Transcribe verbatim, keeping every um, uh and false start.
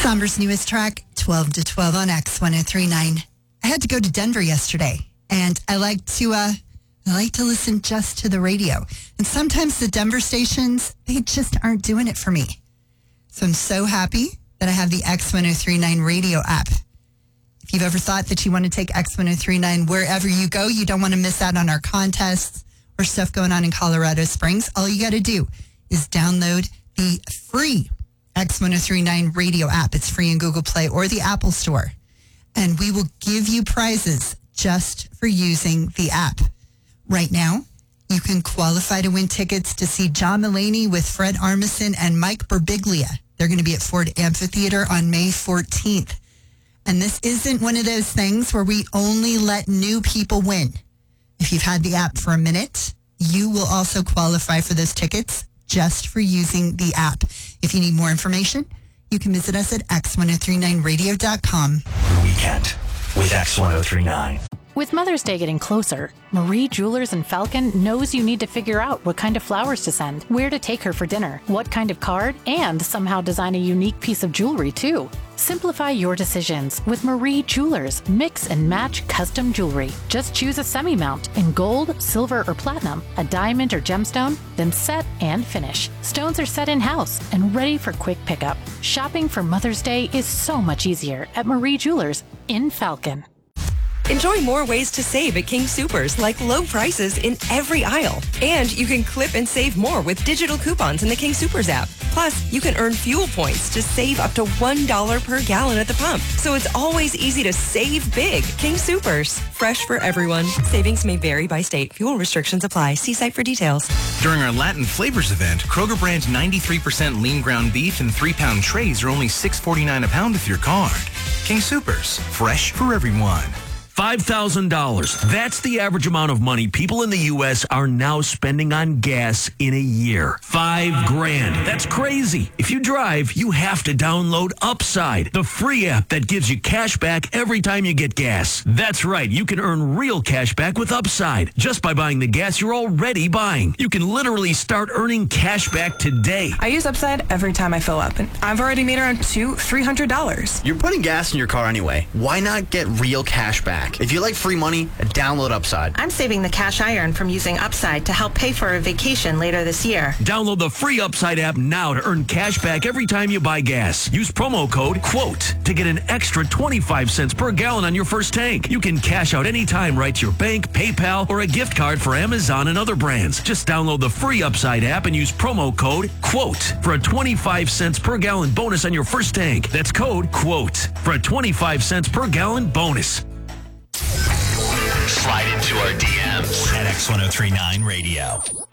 Somber's newest track, twelve to twelve on X one oh three point nine. I had to go to Denver yesterday, and I like to uh, I like to listen just to the radio. And sometimes the Denver stations, they just aren't doing it for me. So I'm so happy that I have the X one oh three point nine radio app. If you've ever thought that you want to take X one oh three point nine wherever you go, you don't want to miss out on our contests or stuff going on in Colorado Springs, all you got to do is download the free X one oh three point nine radio app. It's free in Google Play or the Apple Store. And we will give you prizes just for using the app. Right now, you can qualify to win tickets to see John Mulaney with Fred Armisen and Mike Birbiglia. They're going to be at Ford Amphitheater on May fourteenth. And this isn't one of those things where we only let new people win. If you've had the app for a minute, you will also qualify for those tickets just for using the app. If you need more information, you can visit us at x ten thirty-nine radio dot com. Weekend with X ten thirty-nine. With Mother's Day getting closer, Marie Jewelers in Falcon knows you need to figure out what kind of flowers to send, where to take her for dinner, what kind of card, and somehow design a unique piece of jewelry, too. Simplify your decisions with Marie Jewelers. Mix and match custom jewelry. Just choose a semi-mount in gold, silver, or platinum, a diamond or gemstone, then set and finish. Stones are set in-house and ready for quick pickup. Shopping for Mother's Day is so much easier at Marie Jewelers in Falcon. Enjoy more ways to save at King Soopers, like low prices in every aisle. And you can clip and save more with digital coupons in the King Soopers app. Plus, you can earn fuel points to save up to one dollar per gallon at the pump. So it's always easy to save big. King Soopers, fresh for everyone. Savings may vary by state. Fuel restrictions apply. See site for details. During our Latin Flavors event, Kroger brand ninety-three percent lean ground beef and three pound trays are only six forty-nine a pound with your card. King Soopers, fresh for everyone. five thousand dollars. That's the average amount of money people in the U S are now spending on gas in a year. Five grand. That's crazy. If you drive, you have to download Upside, the free app that gives you cash back every time you get gas. That's right. You can earn real cash back with Upside just by buying the gas you're already buying. You can literally start earning cash back today. I use Upside every time I fill up, and I've already made around two, three hundred dollars. You're putting gas in your car anyway. Why not get real cash back? If you like free money, download Upside. I'm saving the cash I earn from using Upside to help pay for a vacation later this year. Download the free Upside app now to earn cash back every time you buy gas. Use promo code QUOTE to get an extra twenty-five cents per gallon on your first tank. You can cash out anytime right to your bank, PayPal, or a gift card for Amazon and other brands. Just download the free Upside app and use promo code QUOTE for a twenty-five cents per gallon bonus on your first tank. That's code QUOTE for a twenty-five cents per gallon bonus. Slide into our D Ms at X ten thirty-nine Radio.